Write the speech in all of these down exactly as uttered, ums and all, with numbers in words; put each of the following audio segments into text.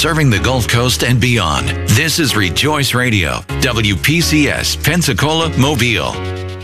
serving the Gulf Coast and beyond. This is Rejoice Radio, W P C S, Pensacola, Mobile.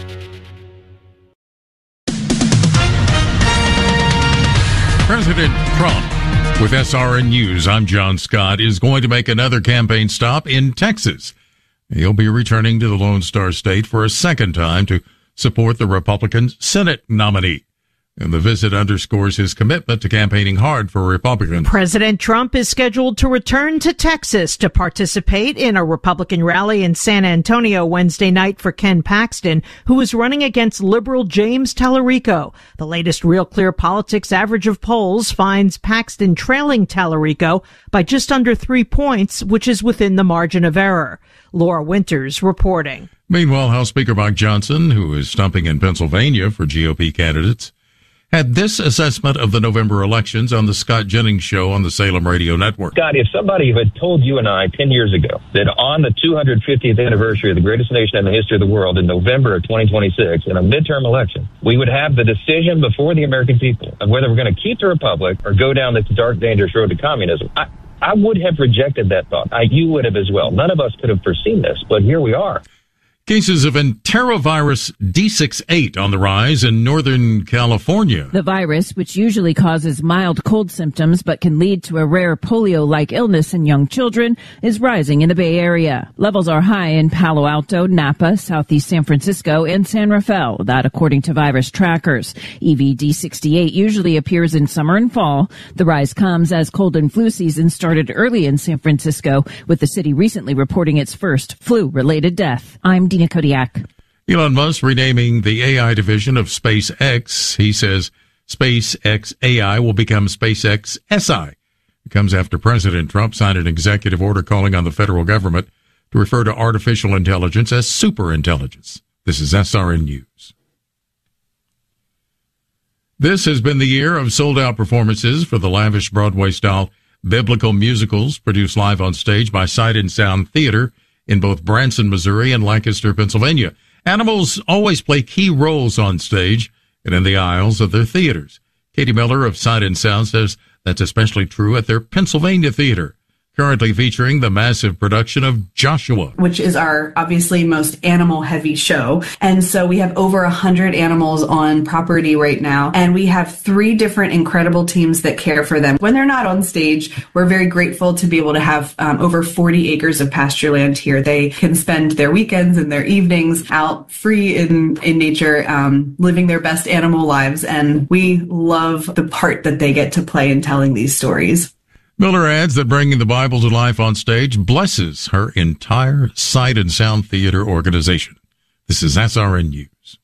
President Trump, with S R N News, I'm John Scott, is going to make another campaign stop in Texas. He'll be returning to the Lone Star State for a second time to support the Republican Senate nominee. And the visit underscores his commitment to campaigning hard for Republicans. President Trump is scheduled to return to Texas to participate in a Republican rally in San Antonio Wednesday night for Ken Paxton, who is running against liberal James Tallarico. The latest Real Clear Politics average of polls finds Paxton trailing Tallarico by just under three points, which is within the margin of error. Laura Winters reporting. Meanwhile, House Speaker Mike Johnson, who is stumping in Pennsylvania for G O P candidates, had this assessment of the November elections on the Scott Jennings Show on the Salem Radio Network. Scott, if somebody had told you and I ten years ago that on the two hundred fiftieth anniversary of the greatest nation in the history of the world in November of twenty twenty-six, in a midterm election, we would have the decision before the American people of whether we're going to keep the republic or go down this dark, dangerous road to communism, I, I would have rejected that thought. I, you would have as well. None of us could have foreseen this, but here we are. Cases of enterovirus D six eight on the rise in Northern California. The virus, which usually causes mild cold symptoms but can lead to a rare polio-like illness in young children, is rising in the Bay Area. Levels are high in Palo Alto, Napa, Southeast San Francisco, and San Rafael, that according to virus trackers. E V D sixty-eight usually appears in summer and fall. The rise comes as cold and flu season started early in San Francisco, with the city recently reporting its first flu-related death. I'm Dina Kodiak. Elon Musk renaming the A I division of SpaceX. He says SpaceX A I will become SpaceX S I. It comes after President Trump signed an executive order calling on the federal government to refer to artificial intelligence as superintelligence. This is S R N News. This has been the year of sold-out performances for the lavish Broadway-style biblical musicals produced live on stage by Sight and Sound Theater in both Branson, Missouri and Lancaster, Pennsylvania. Animals always play key roles on stage and in the aisles of their theaters. Katie Miller of Sight and Sound says that's especially true at their Pennsylvania theater, currently featuring the massive production of Joshua, which is our obviously most animal-heavy show. And so we have over one hundred animals on property right now, and we have three different incredible teams that care for them. When they're not on stage, we're very grateful to be able to have um, over forty acres of pasture land here. They can spend their weekends and their evenings out free in, in nature, um, living their best animal lives, and we love the part that they get to play in telling these stories. Miller adds that bringing the Bible to life on stage blesses her entire Sight and Sound Theater organization. This is S R N News.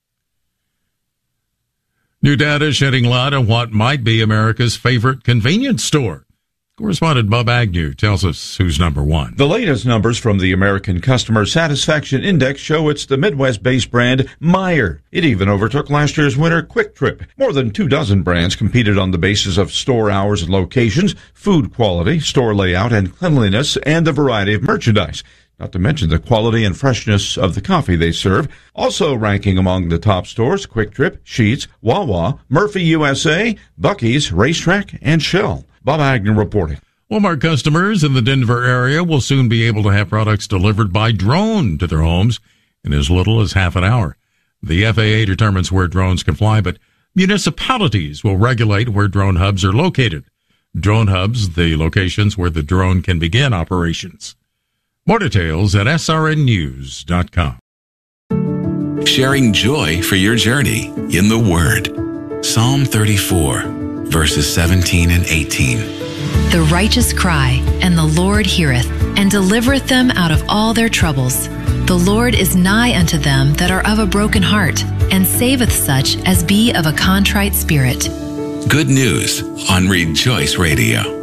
New data shedding light on what might be America's favorite convenience store. Correspondent Bob Agnew tells us who's number one. The latest numbers from the American Customer Satisfaction Index show it's the Midwest-based brand Meijer. It even overtook last year's winner Quick Trip. More than two dozen brands competed on the basis of store hours and locations, food quality, store layout and cleanliness, and the variety of merchandise. Not to mention the quality and freshness of the coffee they serve. Also ranking among the top stores, Quick Trip, Sheetz, Wawa, Murphy U S A, Buc-ee's, Racetrack, and Shell. Bob Agnew reporting. Walmart customers in the Denver area will soon be able to have products delivered by drone to their homes in as little as half an hour. The F A A determines where drones can fly, but municipalities will regulate where drone hubs are located. Drone hubs, the locations where the drone can begin operations. More details at S R N news dot com. Sharing joy for your journey in the Word. Psalm thirty-four, verses seventeen and eighteen. The righteous cry, and the Lord heareth, and delivereth them out of all their troubles. The Lord is nigh unto them that are of a broken heart, and saveth such as be of a contrite spirit. Good news on Rejoice Radio.